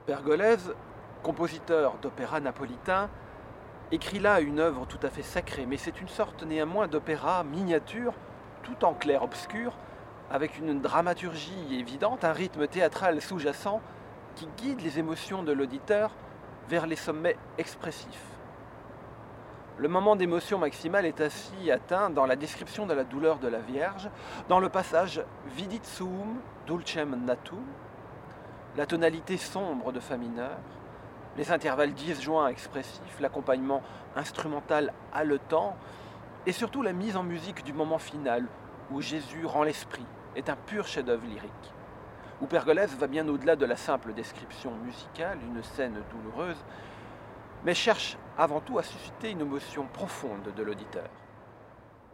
Pergolèse, compositeur d'opéra napolitain, écrit là une œuvre tout à fait sacrée, mais c'est une sorte néanmoins d'opéra miniature, tout en clair-obscur, avec une dramaturgie évidente, un rythme théâtral sous-jacent qui guide les émotions de l'auditeur vers les sommets expressifs. Le moment d'émotion maximale est ainsi atteint dans la description de la douleur de la Vierge, dans le passage Vidit suum dulcem natum, la tonalité sombre de fa mineur, les intervalles disjoints expressifs, l'accompagnement instrumental haletant, et surtout la mise en musique du moment final, où Jésus rend l'esprit, est un pur chef-d'œuvre lyrique. Où Pergolèse va bien au-delà de la simple description musicale, une scène douloureuse, mais cherche avant tout à susciter une émotion profonde de l'auditeur.